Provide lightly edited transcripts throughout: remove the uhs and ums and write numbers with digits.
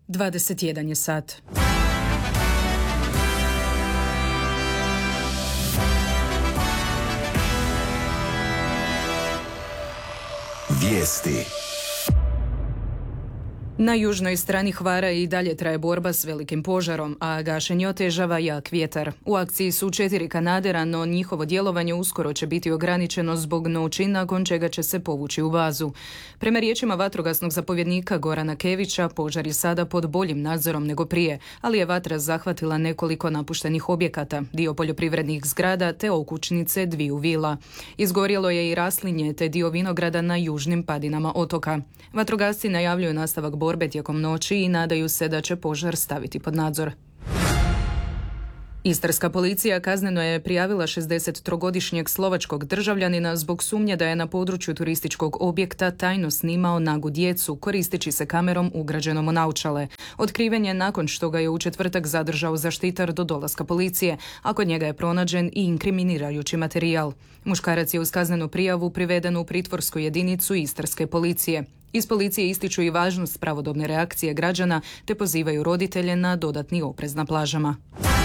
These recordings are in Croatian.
21 je sat. Vijesti. Na južnoj strani Hvara i dalje traje borba s velikim požarom, a gašenje otežava jak vjetar. U akciji su 4 kanadera, no njihovo djelovanje uskoro će biti ograničeno zbog noći, nakon čega će se povući u bazu. Prema riječima vatrogasnog zapovjednika Gorana Kevića, požar je sada pod boljim nadzorom nego prije, ali je vatra zahvatila nekoliko napuštenih objekata, dio poljoprivrednih zgrada te okućnice 2 vila. Izgorjelo je i raslinje te dio vinograda na južnim padinama otoka. Vatrogasci najavljuju nastavak borbe tijekom noći i nadaju se da će požar staviti pod nadzor. Istarska policija kazneno je prijavila 63-godišnjeg slovačkog državljanina zbog sumnje da je na području turističkog objekta tajno snimao nagu djecu koristeći se kamerom ugrađenom u naočale. Otkriven je nakon što ga je u četvrtak zadržao zaštitar do dolaska policije, a kod njega je pronađen i inkriminirajući materijal. Muškarac je uz kaznenu prijavu priveden u pritvorsku jedinicu Istarske policije. Iz policije ističu i važnost pravodobne reakcije građana te pozivaju roditelje na dodatni oprez na plažama.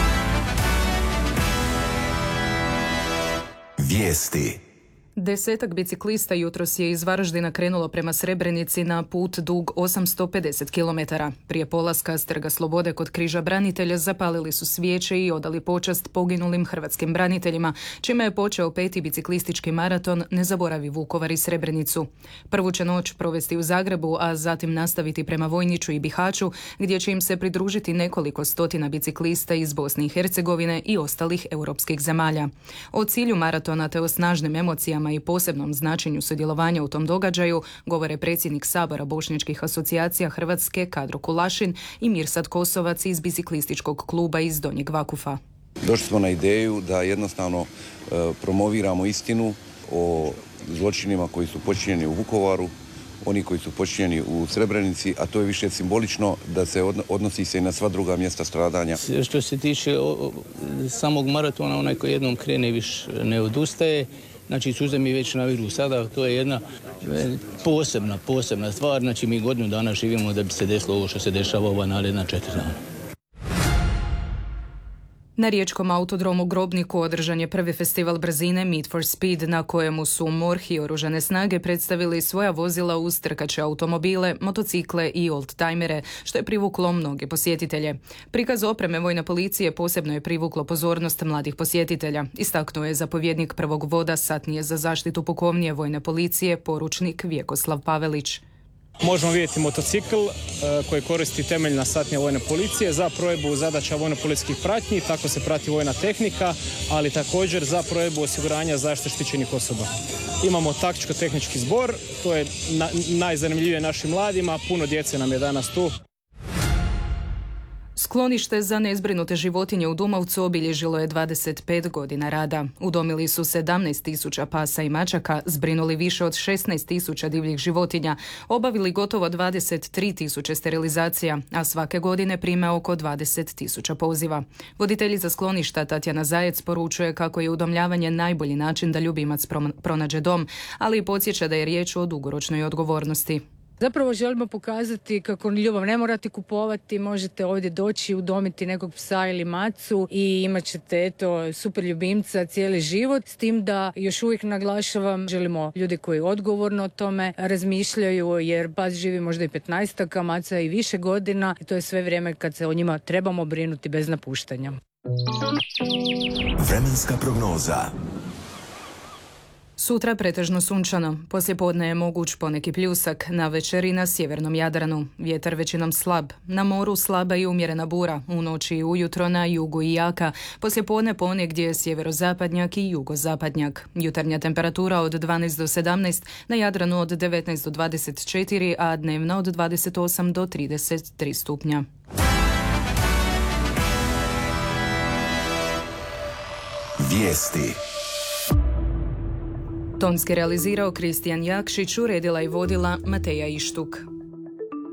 Vijesti. 10 biciklista jutros je iz Varaždina krenulo prema Srebrenici na put dug 850 km. Prije polaska s Trga Slobode kod Križa branitelja zapalili su svijeće i odali počast poginulim hrvatskim braniteljima, čime je počeo 5. biciklistički maraton Ne zaboravi Vukovar i Srebrenicu. Prvu će noć provesti u Zagrebu, a zatim nastaviti prema Vojniću i Bihaću, gdje će im se pridružiti nekoliko stotina biciklista iz Bosne i Hercegovine i ostalih europskih zemalja. O cilju maratona te o snažnim emocijama i posebnom značenju sudjelovanja u tom događaju govore predsjednik Sabora bošnjačkih asocijacija Hrvatske Kadro Kulašin i Mirsad Kosovac iz biciklističkog kluba iz Donjeg Vakufa. Došli smo na ideju da jednostavno promoviramo istinu o zločinima koji su počinjeni u Vukovaru, oni koji su počinjeni u Srebrenici, a to je više simbolično da se odnosi se i na sva druga mjesta stradanja. Što se tiče samog maratona, onaj koji jednom krene više ne odustaje. Znači, suze mi već naviru sada, to je jedna posebna stvar. Znači, mi godinu dana živimo da bi se desilo ovo što se dešava ova naredna 4 dana. Na riječkom autodromu Grobniku održan je prvi festival brzine Meet for Speed, na kojemu su MORH i Oružane snage predstavili svoja vozila uz trkače automobile, motocikle i oldtimere, što je privuklo mnoge posjetitelje. Prikaz opreme vojne policije posebno je privuklo pozornost mladih posjetitelja. Istaknuo je zapovjednik prvog voda satnije za zaštitu pukovnije vojne policije, poručnik Vjekoslav Pavelić. Možemo vidjeti motocikl koji koristi temeljna satnija vojne policije za provedbu zadaća vojno-policijskih pratnji, tako se prati vojna tehnika, ali također za provedbu osiguranja zaštite štićenih osoba. Imamo taktičko-tehnički zbor, to je najzanimljivije našim mladima, puno djece nam je danas tu. Sklonište za nezbrinute životinje u Dumovcu obilježilo je 25 godina rada. Udomili su 17.000 pasa i mačaka, zbrinuli više od 16.000 divljih životinja, obavili gotovo 23.000 sterilizacija, a svake godine prime oko 20.000 poziva. Voditeljica skloništa Tatjana Zajec poručuje kako je udomljavanje najbolji način da ljubimac pronađe dom, ali i podsjeća da je riječ o dugoročnoj odgovornosti. Zapravo želimo pokazati kako ljubav ne morate kupovati, možete ovdje doći udomiti nekog psa ili macu i imat ćete super ljubimca cijeli život, s tim da još uvijek naglašavam, želimo ljudi koji odgovorno o tome razmišljaju, jer pas živi možda i 15, maca i više godina i to je sve vrijeme kad se o njima trebamo brinuti bez napuštanja. Vremenska prognoza. Sutra pretežno sunčano, poslijepodne je moguć poneki pljusak, navečer i na sjevernom Jadranu. Vjetar većinom slab, na moru slaba i umjerena bura, u noći i ujutro na jugu i jaka, poslijepodne ponegdje sjeverozapadnjak i jugozapadnjak. Jutarnja temperatura od 12 do 17, na Jadranu od 19 do 24, a dnevna od 28 do 33 stupnja. Vijesti. Tonski realizirao Kristijan Jakšić, uredila i vodila Mateja Ištuk.